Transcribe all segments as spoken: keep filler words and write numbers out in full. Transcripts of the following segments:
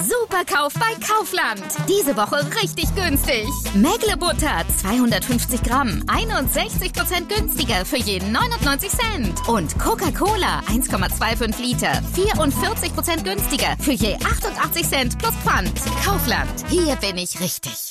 Superkauf bei Kaufland. Diese Woche richtig günstig. Mägle-Butter zweihundertfünfzig Gramm, einundsechzig Prozent günstiger für jeden neunundneunzig Cent. Und Coca-Cola eins Komma fünfundzwanzig Liter, vierundvierzig Prozent günstiger für je achtundachtzig Cent plus Pfand. Kaufland, hier bin ich richtig.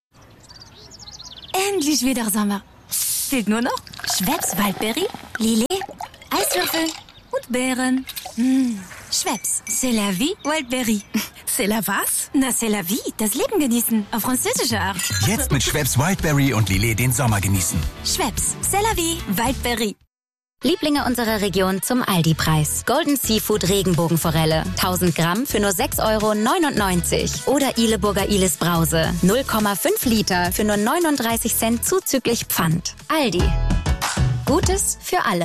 Endlich wieder Sommer. Fehlt nur noch Schweppes Waldberry, Lillet, Eiswürfel und Beeren. Mmh. Schweppes, c'est la vie, Wildberry. C'est la was? Na, c'est la vie, das Leben genießen, auf französische Art. Jetzt mit Schweppes Wildberry und Lillet den Sommer genießen. Schweppes, c'est la vie, Wildberry. Lieblinge unserer Region zum Aldi-Preis. Golden Seafood Regenbogenforelle. tausend Gramm für nur sechs Euro neunundneunzig. Oder Ileburger Ilis Brause. null Komma fünf Liter für nur neununddreißig Cent zuzüglich Pfand. Aldi. Gutes für alle.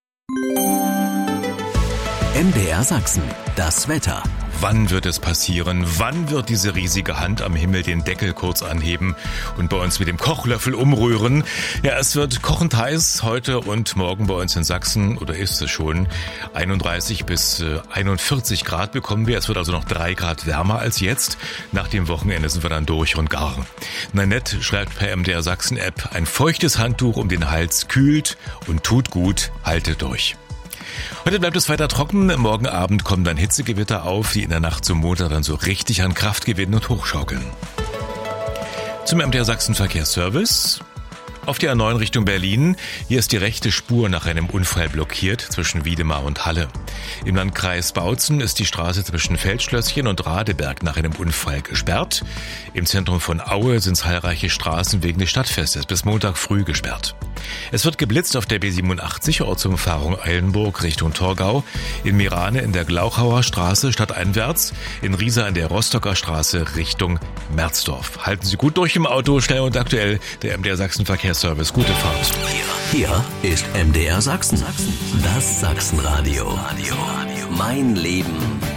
M D R Sachsen. Das Wetter. Wann wird es passieren? Wann wird diese riesige Hand am Himmel den Deckel kurz anheben und bei uns mit dem Kochlöffel umrühren? Ja, es wird kochend heiß heute und morgen bei uns in Sachsen, oder ist es schon, einunddreißig bis einundvierzig Grad bekommen wir. Es wird also noch drei Grad wärmer als jetzt. Nach dem Wochenende sind wir dann durch und gar. Nanette schreibt per M D R Sachsen App, ein feuchtes Handtuch um den Hals kühlt und tut gut, haltet durch. Heute bleibt es weiter trocken. Morgen Abend kommen dann Hitzegewitter auf, die in der Nacht zum Montag dann so richtig an Kraft gewinnen und hochschaukeln. Zum M D R Sachsen Verkehrsservice. Auf der A neun Richtung Berlin. Hier ist die rechte Spur nach einem Unfall blockiert zwischen Wiedemar und Halle. Im Landkreis Bautzen ist die Straße zwischen Feldschlösschen und Radeberg nach einem Unfall gesperrt. Im Zentrum von Aue sind zahlreiche Straßen wegen des Stadtfestes bis Montag früh gesperrt. Es wird geblitzt auf der B siebenundachtzig, Ortsumfahrung Eilenburg Richtung Torgau, in Mirane in der Glauchauer Straße stadteinwärts, in Riesa in der Rostocker Straße Richtung Merzdorf. Halten Sie gut durch im Auto, schnell und aktuell, der M D R Sachsen Verkehrsservice. Gute Fahrt. Hier ist M D R Sachsen. Das Sachsenradio. Mein Leben.